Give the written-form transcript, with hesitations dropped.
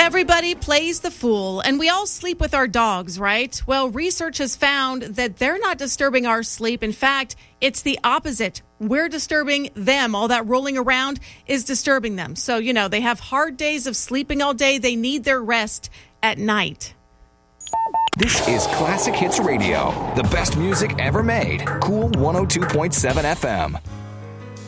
Everybody plays the fool, and we all sleep with our dogs, right? Well, research has found that they're not disturbing our sleep. In fact, it's the opposite. We're disturbing them. All that rolling around is disturbing them. So, they have hard days of sleeping all day. They need their rest at night. This is Classic Hits Radio, the best music ever made. Cool 102.7 FM.